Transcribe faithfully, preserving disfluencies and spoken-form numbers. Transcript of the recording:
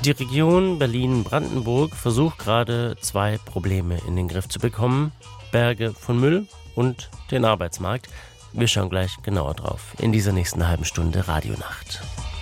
Die Region Berlin-Brandenburg versucht gerade zwei Probleme in den Griff zu bekommen. Berge von Müll und den Arbeitsmarkt. Wir schauen gleich genauer drauf in dieser nächsten halben Stunde Radionacht.